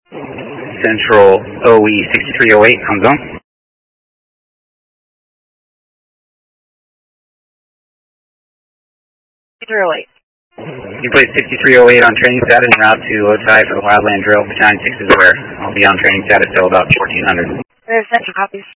Central OE 6308 on zone. You play 6308 on training status en route to Otay for the wildland drill. Battalion 6 is aware. I'll be on training status till about 1400. There's central copies.